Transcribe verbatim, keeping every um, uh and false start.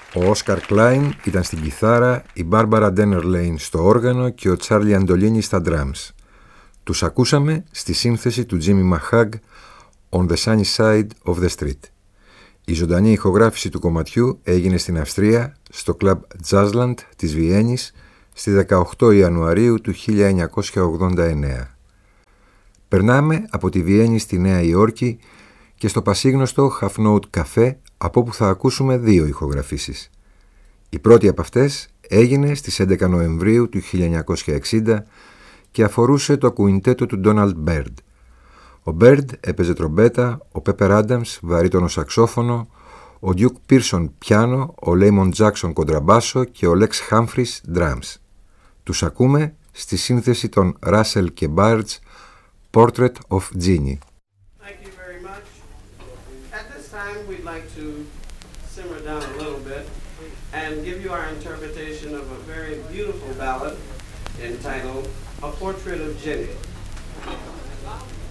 Ο Όσκαρ Κλάιν ήταν στην κιθάρα, η Μπάρμπαρα Ντένερλεϊν στο όργανο και ο Τσάρλι Αντολίνι στα drums. Τους ακούσαμε στη σύνθεση του Jimmy Mahag On the Sunny Side of the Street. Η ζωντανή ηχογράφηση του κομματιού έγινε στην Αυστρία, στο κλαμπ Jazzland της Βιέννης, στη δεκαοκτώ Ιανουαρίου του χίλια εννιακόσια ογδόντα εννέα. Περνάμε από τη Βιέννη στη Νέα Υόρκη και στο πασίγνωστο Half Note Café, από όπου θα ακούσουμε δύο ηχογραφήσεις. Η πρώτη από αυτές έγινε στις έντεκα Νοεμβρίου του χίλια εννιακόσια εξήντα και αφορούσε το κουιντέτο του Donald Byrd. Ο Byrd έπαιζε τρομπέτα, ο Pepper Adams βαρύτονο σαξόφωνο, ο Duke Pearson πιάνο, ο Lamont Jackson κοντραμπάσο και ο Lex Humphries drums. Τους ακούμε στη σύνθεση των Russell και Bard's Portrait of Jeannie. Thank you very much. At this time we'd like to simmer down a little bit and give you our interpretation of a very beautiful ballad entitled A Portrait of Jenny.